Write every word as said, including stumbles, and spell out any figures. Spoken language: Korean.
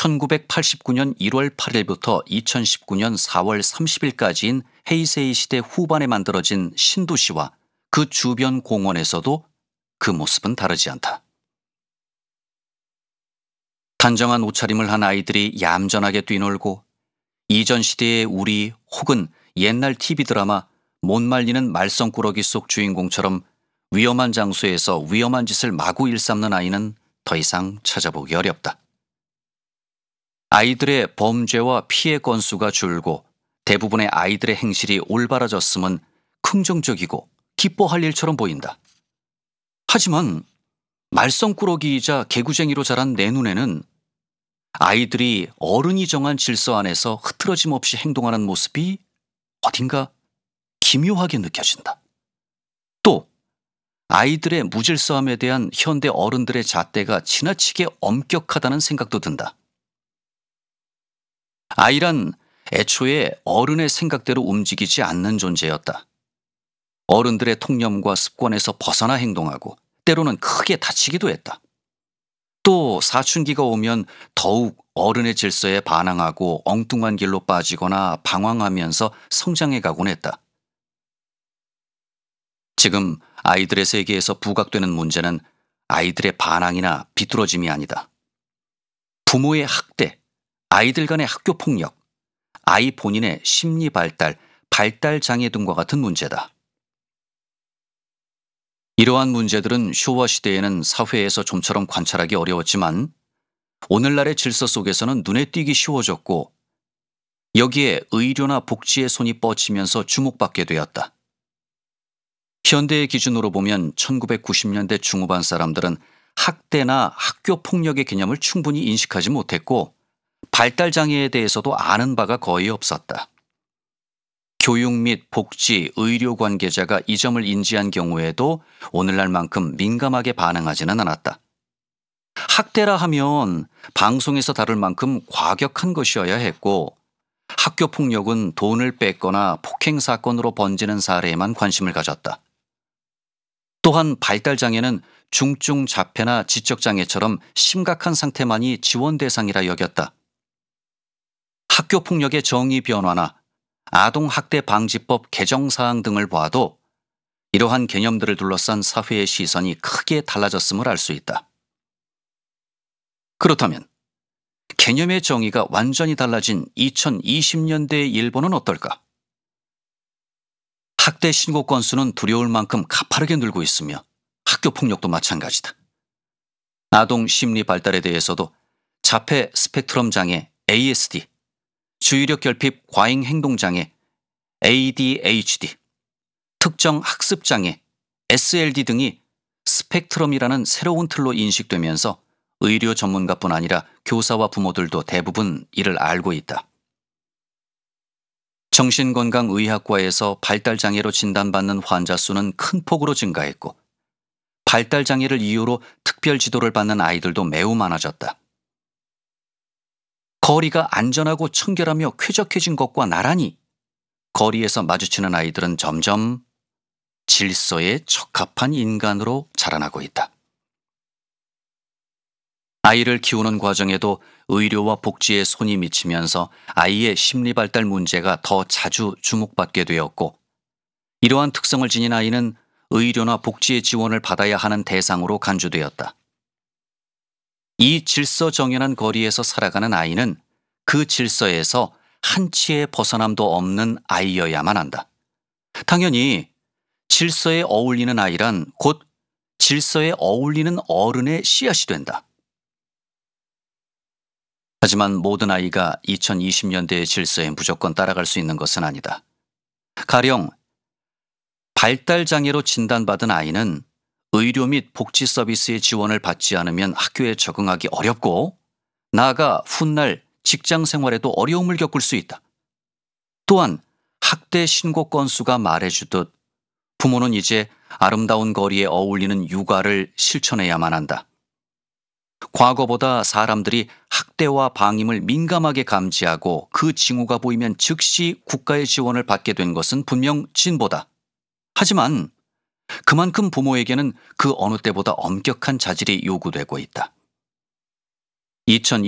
천구백팔십구 년 일월 팔일부터 이천십구 년 사월 삼십일까지인 헤이세이 시대 후반에 만들어진 신도시와 그 주변 공원에서도 그 모습은 다르지 않다. 단정한 옷차림을 한 아이들이 얌전하게 뛰놀고 이전 시대의 우리 혹은 옛날 티비 드라마 못 말리는 말썽꾸러기 속 주인공처럼 위험한 장소에서 위험한 짓을 마구 일삼는 아이는 더 이상 찾아보기 어렵다. 아이들의 범죄와 피해 건수가 줄고 대부분의 아이들의 행실이 올바라졌음은 긍정적이고 기뻐할 일처럼 보인다. 하지만 말썽꾸러기이자 개구쟁이로 자란 내 눈에는 아이들이 어른이 정한 질서 안에서 흐트러짐 없이 행동하는 모습이 어딘가 기묘하게 느껴진다. 또 아이들의 무질서함에 대한 현대 어른들의 잣대가 지나치게 엄격하다는 생각도 든다. 아이란 애초에 어른의 생각대로 움직이지 않는 존재였다. 어른들의 통념과 습관에서 벗어나 행동하고 때로는 크게 다치기도 했다. 또 사춘기가 오면 더욱 어른의 질서에 반항하고 엉뚱한 길로 빠지거나 방황하면서 성장해가곤 했다. 지금 아이들의 세계에서 부각되는 문제는 아이들의 반항이나 비뚤어짐이 아니다. 부모의 학대, 아이들 간의 학교 폭력, 아이 본인의 심리 발달, 발달 장애 등과 같은 문제다. 이러한 문제들은 쇼와 시대에는 사회에서 좀처럼 관찰하기 어려웠지만 오늘날의 질서 속에서는 눈에 띄기 쉬워졌고 여기에 의료나 복지의 손이 뻗치면서 주목받게 되었다. 현대의 기준으로 보면 천구백구십 년대 중후반 사람들은 학대나 학교 폭력의 개념을 충분히 인식하지 못했고 발달장애에 대해서도 아는 바가 거의 없었다. 교육 및 복지, 의료 관계자가 이 점을 인지한 경우에도 오늘날만큼 민감하게 반응하지는 않았다. 학대라 하면 방송에서 다룰 만큼 과격한 것이어야 했고 학교 폭력은 돈을 뺏거나 폭행 사건으로 번지는 사례에만 관심을 가졌다. 또한 발달장애는 중증 자폐나 지적장애처럼 심각한 상태만이 지원 대상이라 여겼다. 학교 폭력의 정의 변화나 아동학대 방지법 개정 사항 등을 봐도 이러한 개념들을 둘러싼 사회의 시선이 크게 달라졌음을 알 수 있다. 그렇다면 개념의 정의가 완전히 달라진 이천이십 년대의 일본은 어떨까? 학대 신고 건수는 두려울 만큼 가파르게 늘고 있으며 학교 폭력도 마찬가지다. 아동 심리 발달에 대해서도 자폐 스펙트럼 장애 에이에스디, 주의력 결핍 과잉 행동 장애 에이디에이치디, 특정 학습 장애 에스엘디 등이 스펙트럼이라는 새로운 틀로 인식되면서 의료 전문가뿐 아니라 교사와 부모들도 대부분 이를 알고 있다. 정신건강의학과에서 발달장애로 진단받는 환자 수는 큰 폭으로 증가했고 발달장애를 이유로 특별 지도를 받는 아이들도 매우 많아졌다. 거리가 안전하고 청결하며 쾌적해진 것과 나란히 거리에서 마주치는 아이들은 점점 질서에 적합한 인간으로 자라나고 있다. 아이를 키우는 과정에도 의료와 복지에 손이 미치면서 아이의 심리 발달 문제가 더 자주 주목받게 되었고 이러한 특성을 지닌 아이는 의료나 복지의 지원을 받아야 하는 대상으로 간주되었다. 이 질서 정연한 거리에서 살아가는 아이는 그 질서에서 한치의 벗어남도 없는 아이여야만 한다. 당연히 질서에 어울리는 아이란 곧 질서에 어울리는 어른의 씨앗이 된다. 하지만 모든 아이가 이천이십 년대의 질서에 무조건 따라갈 수 있는 것은 아니다. 가령 발달장애로 진단받은 아이는 의료 및 복지 서비스의 지원을 받지 않으면 학교에 적응하기 어렵고 나아가 훗날 직장 생활에도 어려움을 겪을 수 있다. 또한 학대 신고 건수가 말해주듯 부모는 이제 아름다운 거리에 어울리는 육아를 실천해야만 한다. 과거보다 사람들이 학대와 방임을 민감하게 감지하고 그 징후가 보이면 즉시 국가의 지원을 받게 된 것은 분명 진보다. 하지만 그만큼 부모에게는 그 어느 때보다 엄격한 자질이 요구되고 있다. 이천이십